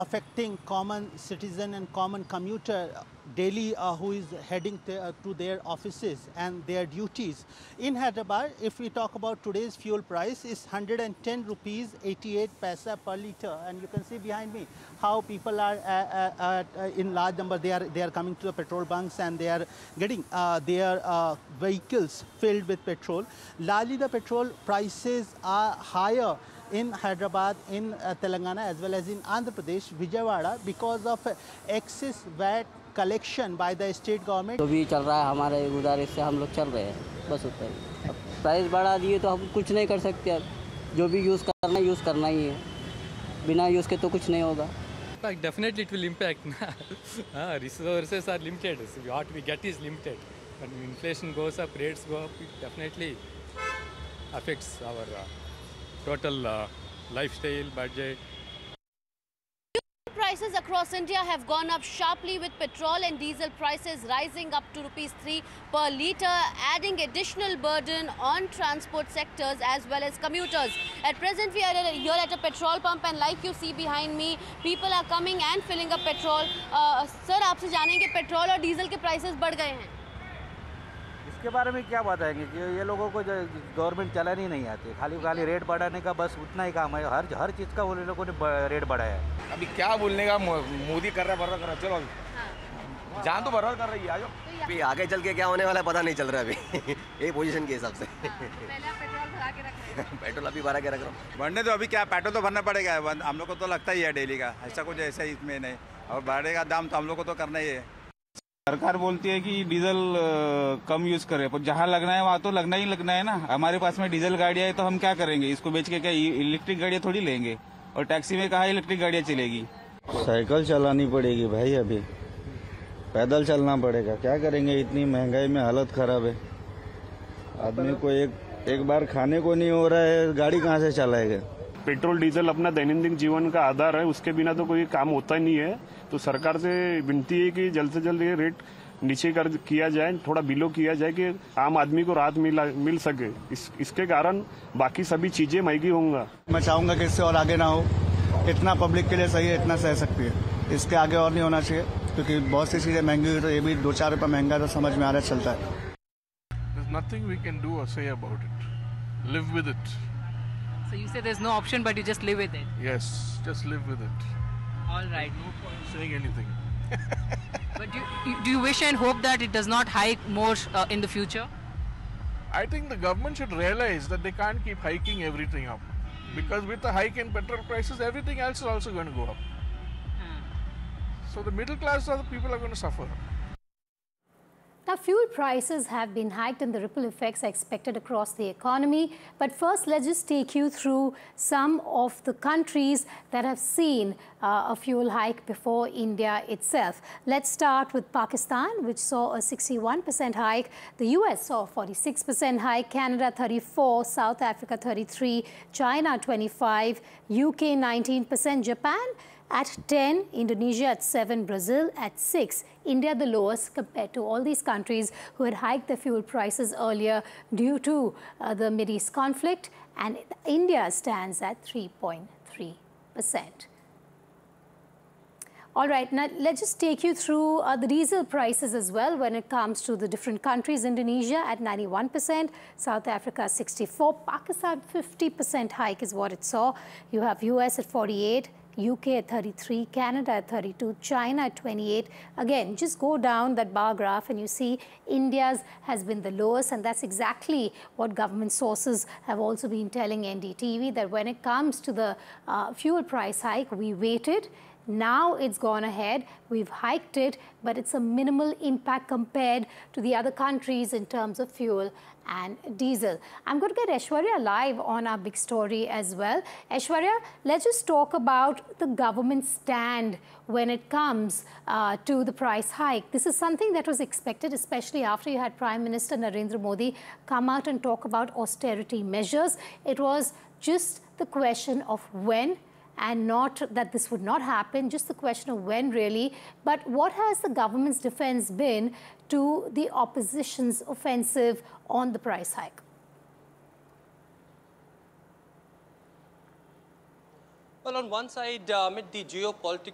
affecting common citizen and common commuter daily who is heading to their offices and their duties. In Hyderabad, if we talk about today's fuel price, is 110 rupees 88 paisa per litre, and you can see behind me how people are in large number. They are coming to the petrol bunks and they are getting their vehicles filled with petrol. Largely, the petrol prices are higher in Hyderabad, in Telangana, as well as in Andhra Pradesh, Vijayawada, because of excess VAT collection by the state government. तो भी चल रहा है हमारे उधर, इससे हम लोग चल रहे हैं बस उतना ही। अब प्राइस बढ़ा दिए तो हम कुछ नहीं कर सकते। अब जो भी यूज़ करना ही है, बिना यूज़ के तो कुछ नहीं होगा। Definitely it will impact. Resources are limited. So what we get is limited. When inflation goes up, rates go up, it definitely affects our total lifestyle, budget. Prices across India have gone up sharply, with petrol and diesel prices rising up to Rs 3 per litre, adding additional burden on transport sectors as well as commuters. At present, we are here at a petrol pump, and like you see behind me, people are coming and filling up petrol. Sir, आपसे जानेंगे petrol और diesel के prices बढ़ गए हैं। इसके बारे में क्या बताएंगे कि ये लोगों को जो गवर्नमेंट चलानी नहीं आती, खाली रेट बढ़ाने का बस उतना ही काम है। हर चीज़ का वो लोगों ने रेट बढ़ाया है। अभी क्या बोलने का, मोदी कर रहा है, बर्बाद कर रहा है। चलो जान तो बर्बाद कर रही है, आजो। अभी आगे चल के क्या होने वाला है पता नहीं चल रहा है अभी ये पोजीशन के हिसाब से। पहले आप पेट्रोल भरा के रख रहे हैं। पेट्रोल अभी भरा के रख रहा हूँ। बढ़ने तो अभी क्या, पेट्रोल तो भरना पड़ेगा, हम लोग को तो लगता ही है डेली का, ऐसा कुछ ऐसा ही इसमें नहीं। और बढ़ेगा दाम तो हम लोग को तो करना ही है। सरकार बोलती है कि डीजल कम यूज करे, पर जहाँ लगना है वहाँ तो लगना है ना। हमारे पास में डीजल गाड़ियाँ है तो हम क्या करेंगे, इसको बेच के क्या इलेक्ट्रिक गाड़ियाँ थोड़ी लेंगे। और टैक्सी में कहाँ इलेक्ट्रिक गाड़ियाँ चलेगी। साइकिल चलानी पड़ेगी भाई, अभी पैदल चलना पड़ेगा। क्या करेंगे, इतनी महंगाई में हालत खराब है। आदमी को एक बार खाने को नहीं हो रहा है, गाड़ी कहाँ से चलाएगा। पेट्रोल डीजल अपना दैनंदिन जीवन का आधार है, उसके बिना तो कोई काम होता ही नहीं है। तो सरकार से विनती है कि जल्द से जल्द ये रेट नीचे किया जाए, थोड़ा बिलो किया जाए कि आम आदमी को राहत मिल सके। इसके कारण बाकी सभी चीजें महंगी होंगी। मैं चाहूंगा कि इससे और आगे ना हो। इतना पब्लिक के लिए सही है, इतना सह सकती है, इसके आगे और नहीं होना चाहिए। क्योंकि बहुत सी चीजें महंगी हुई तो ये भी 2-4 रुपये महंगा तो समझ में आ रहा चलता है। There's nothing we can do or say about it. Live with it. So you say there's no option, but you just live with it. Yes, just live with it. All right. No point saying anything. But do you wish and hope that it does not hike more in the future? I think the government should realize that they can't keep hiking everything up. Because with the hike in petrol prices, everything else is also going to go up. So the middle class are the people are going to suffer. Now, fuel prices have been hiked and the ripple effects are expected across the economy. But first, let's just take you through some of the countries that have seen a fuel hike before India itself. Let's start with Pakistan, which saw a 61% hike. The US saw a 46% hike, Canada 34%, South Africa 33%, China 25%, UK 19%, Japan at 10%, Indonesia at 7%, Brazil at 6%, India the lowest compared to all these countries who had hiked their fuel prices earlier due to the Mideast conflict, and India stands at 3.3%. All right, now let's just take you through the diesel prices as well when it comes to the different countries. Indonesia at 91%, South Africa 64%, Pakistan 50% hike is what it saw. You have US at 48%, UK at 33%, Canada at 32%, China at 28%. Again, just go down that bar graph and you see India's has been the lowest, and that's exactly what government sources have also been telling NDTV, that when it comes to the fuel price hike, we waited. Now it's gone ahead, we've hiked it, but it's a minimal impact compared to the other countries in terms of fuel and diesel. I'm going to get Aishwarya live on our big story as well. Aishwarya, let's just talk about the government stand when it comes to the price hike. This is something that was expected, especially after you had Prime Minister Narendra Modi come out and talk about austerity measures. It was just the question of when, and not that this would not happen, just the question of when really. But what has the government's defense been to the opposition's offensive on the price hike? Well, on one side, amid the geopolitical